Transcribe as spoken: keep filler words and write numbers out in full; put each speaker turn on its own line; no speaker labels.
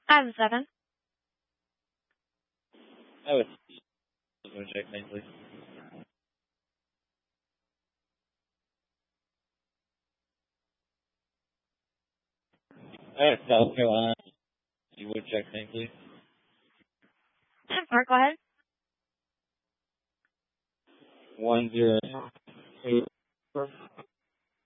Item seven.
I was going to check name, please. I was South Carolina. You would check name, please.
Mark, go ahead.
One zero eight.